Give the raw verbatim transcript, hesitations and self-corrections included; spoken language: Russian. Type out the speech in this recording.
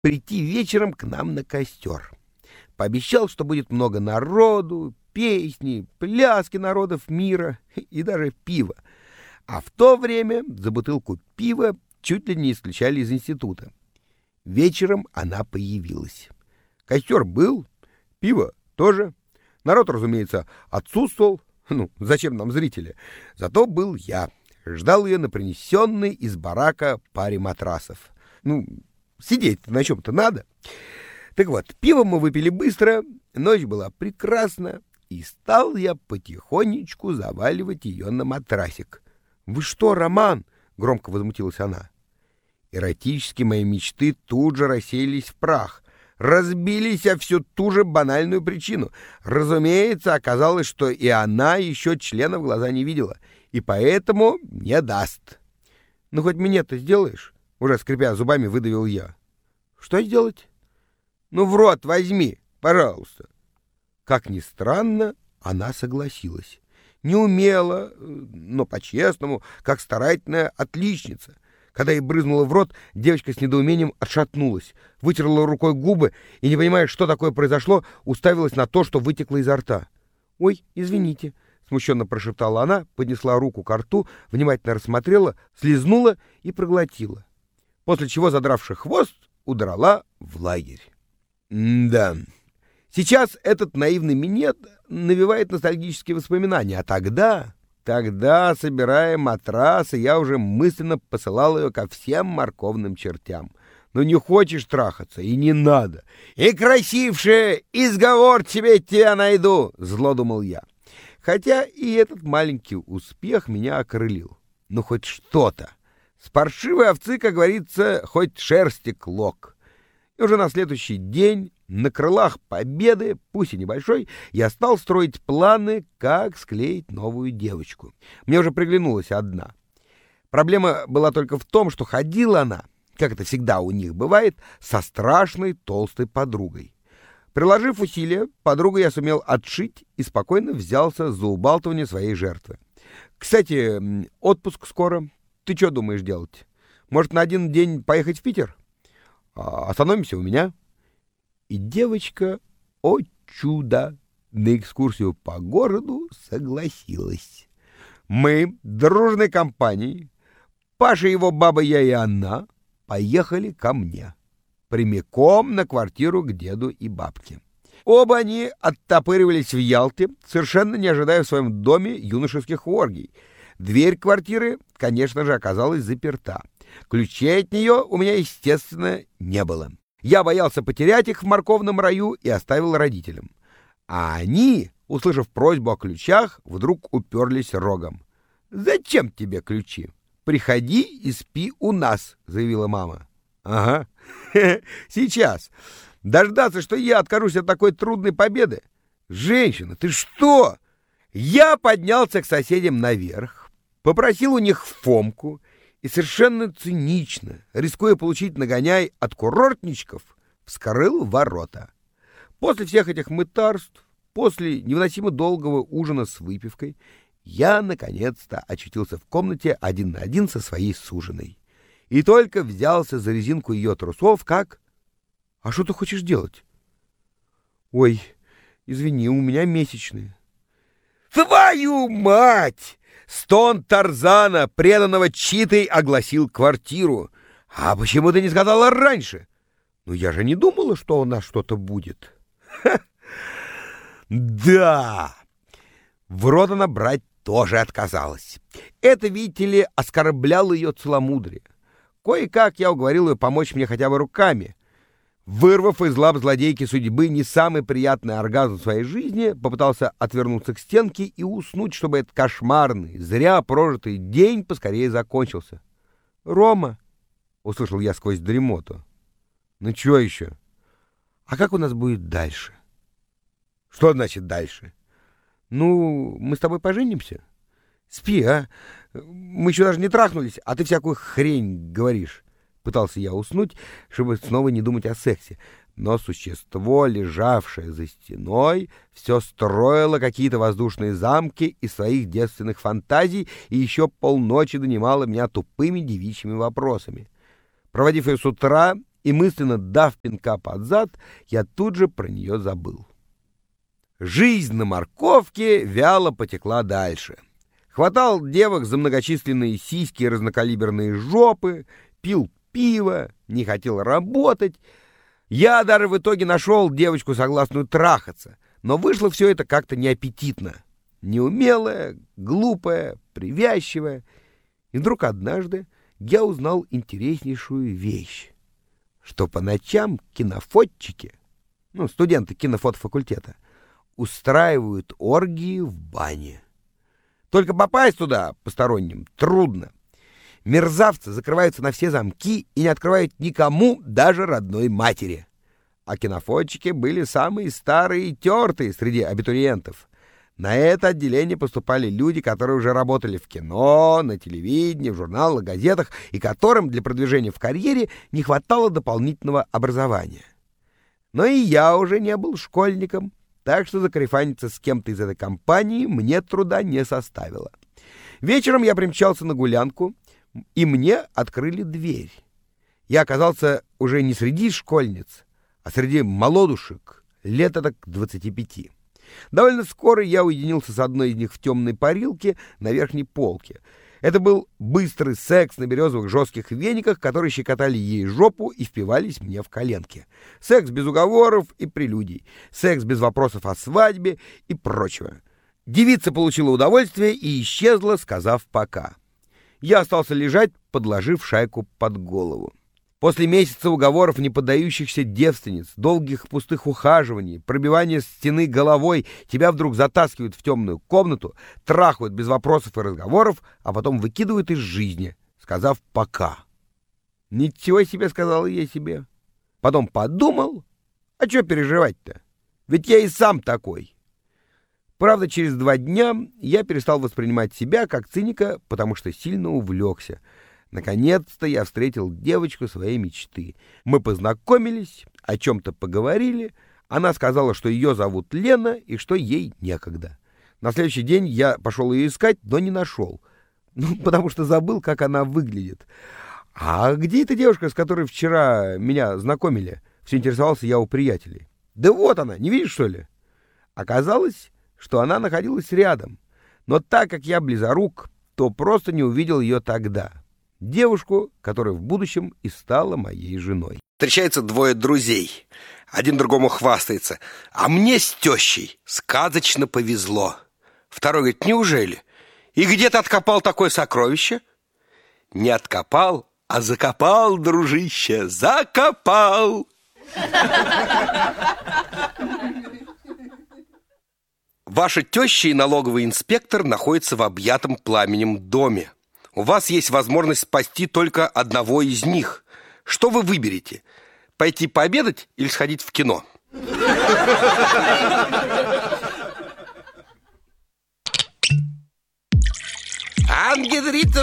прийти вечером к нам на костер. Пообещал, что будет много народу, песни, пляски народов мира и даже пива. А в то время за бутылку пива чуть ли не исключали из института. Вечером она появилась. Костер был, пиво тоже. Народ, разумеется, отсутствовал. Ну, зачем нам зрители? Зато был я. Ждал ее на принесенной из барака паре матрасов. Ну, сидеть-то на чем-то надо. Так вот, пиво мы выпили быстро, ночь была прекрасна, и стал я потихонечку заваливать ее на матрасик. «Вы что, Роман?» — громко возмутилась она. Эротические мои мечты тут же рассеялись в прах, разбились о всю ту же банальную причину. Разумеется, оказалось, что и она еще члена в глаза не видела, и поэтому не даст. «Ну, хоть мне-то сделаешь?» — уже скрипя зубами выдавил я. «Что сделать?» «Ну, в рот возьми, пожалуйста». Как ни странно, она согласилась. Не умела, но по-честному, как старательная отличница. Когда ей брызнула в рот, девочка с недоумением отшатнулась, вытерла рукой губы и, не понимая, что такое произошло, уставилась на то, что вытекло изо рта. «Ой, извините», — смущенно прошептала она, поднесла руку ко рту, внимательно рассмотрела, слезнула и проглотила. После чего, задравши хвост, удрала в лагерь. М-да. Сейчас этот наивный минет навевает ностальгические воспоминания, а тогда... Тогда, собирая матрасы, я уже мысленно посылал ее ко всем морковным чертям. Ну не хочешь трахаться, и не надо. И красивше, изговор тебе тебя найду, зло думал я. Хотя и этот маленький успех меня окрылил. Ну хоть что-то. С паршивой овцы, как говорится, хоть шерсти клок. И уже на следующий день, на крылах победы, пусть и небольшой, я стал строить планы, как склеить новую девочку. Мне уже приглянулась одна. Проблема была только в том, что ходила она, как это всегда у них бывает, со страшной толстой подругой. Приложив усилия, подругу я сумел отшить и спокойно взялся за убалтывание своей жертвы. Кстати, отпуск скоро. Ты что думаешь делать? Может, на один день поехать в Питер? Остановимся у меня. И девочка, о чудо, на экскурсию по городу согласилась. Мы, дружной компанией, Паша, его баба, я и она, поехали ко мне, прямиком на квартиру к деду и бабке. Оба они оттопыривались в Ялте, совершенно не ожидая в своем доме юношеских оргий. Дверь квартиры, конечно же, оказалась заперта. Ключей от нее у меня, естественно, не было. Я боялся потерять их в морковном раю и оставил родителям. А они, услышав просьбу о ключах, вдруг уперлись рогом. «Зачем тебе ключи? Приходи и спи у нас», — заявила мама. «Ага, сейчас. Дождаться, что я откажусь от такой трудной победы? Женщина, ты что?» Я поднялся к соседям наверх, попросил у них Фомку, и совершенно цинично, рискуя получить нагоняй от курортничков, вскрыл ворота. После всех этих мытарств, после невыносимо долгого ужина с выпивкой, я, наконец-то, очутился в комнате один на один со своей суженой. И только взялся за резинку ее трусов, как... «А что ты хочешь делать?» «Ой, извини, у меня месячные». «Твою мать!» Стон Тарзана, преданного читой, огласил квартиру. «А почему ты не сказала раньше?» «Ну, я же не думала, что у нас что-то будет». Ха! «Да!» В рот она брать тоже отказалась. Это, видите ли, оскорбляло ее целомудрие. Кое-как я уговорил ее помочь мне хотя бы руками. Вырвав из лап злодейки судьбы не самый приятный оргазм в своей жизни, попытался отвернуться к стенке и уснуть, чтобы этот кошмарный, зря прожитый день поскорее закончился. «Рома!» — услышал я сквозь дремоту. «Ну чё еще? А как у нас будет дальше?» «Что значит дальше?» «Ну, мы с тобой поженимся?» «Спи, а? Мы еще даже не трахнулись, а ты всякую хрень говоришь». Пытался я уснуть, чтобы снова не думать о сексе, но существо, лежавшее за стеной, все строило какие-то воздушные замки из своих девственных фантазий и еще полночи донимало меня тупыми девичьими вопросами. Проводив ее с утра и мысленно дав пинка под зад, я тут же про нее забыл. Жизнь на морковке вяло потекла дальше. Хватал девок за многочисленные сиськи и разнокалиберные жопы, пил пиво, не хотел работать. Я даже в итоге нашел девочку, согласную трахаться, но вышло все это как-то неаппетитно. Неумелая, глупая, привязчивая. И вдруг однажды я узнал интереснейшую вещь, что по ночам кинофотчики, ну, студенты кинофотофакультета, устраивают оргии в бане. Только попасть туда посторонним трудно. Мерзавцы закрываются на все замки и не открывают никому, даже родной матери. А кинофотчики были самые старые и тертые среди абитуриентов. На это отделение поступали люди, которые уже работали в кино, на телевидении, в журналах, газетах, и которым для продвижения в карьере не хватало дополнительного образования. Но и я уже не был школьником, так что закарифаниться с кем-то из этой компании мне труда не составило. Вечером я примчался на гулянку, и мне открыли дверь. Я оказался уже не среди школьниц, а среди молодушек, лет так двадцати пяти. Довольно скоро я уединился с одной из них в темной парилке на верхней полке. Это был быстрый секс на березовых жестких вениках, которые щекотали ей жопу и впивались мне в коленки. Секс без уговоров и прелюдий. Секс без вопросов о свадьбе и прочего. Девица получила удовольствие и исчезла, сказав «пока». Я остался лежать, подложив шайку под голову. После месяца уговоров не поддающихся девственниц, долгих пустых ухаживаний, пробивания стены головой, тебя вдруг затаскивают в темную комнату, трахают без вопросов и разговоров, а потом выкидывают из жизни, сказав «пока». «Ничего себе», — сказал я себе. Потом подумал, а что переживать-то? Ведь я и сам такой. Правда, через два дня я перестал воспринимать себя как циника, потому что сильно увлекся. Наконец-то я встретил девочку своей мечты. Мы познакомились, о чем-то поговорили. Она сказала, что ее зовут Лена и что ей некогда. На следующий день я пошел ее искать, но не нашел. Ну, потому что забыл, как она выглядит. «А где эта девушка, с которой вчера меня знакомили?» Все интересовался я у приятелей. «Да вот она, не видишь, что ли?» Оказалось, что она находилась рядом. Но так как я близорук, то просто не увидел ее тогда. Девушку, которая в будущем и стала моей женой. Встречаются двое друзей. Один другому хвастается. А мне с тещей сказочно повезло. Второй говорит: неужели? И где ты откопал такое сокровище? Не откопал, а закопал, дружище, закопал. Ваша теща и налоговый инспектор находятся в объятом пламенем доме. У вас есть возможность спасти только одного из них. Что вы выберете? Пойти пообедать или сходить в кино? Ангел